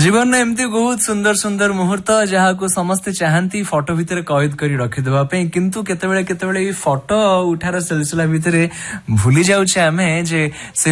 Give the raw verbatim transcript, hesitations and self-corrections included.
जीवन में एमती बहुत सुंदर सुंदर मुहूर्त जहाँ समस्ते चाहती फोटो भितर कैद कर रखिदेवाई किंतु केतेबेले केतेबेले ये फोटो उठार सिलसिला भितर भूली जाऊे आमे जे से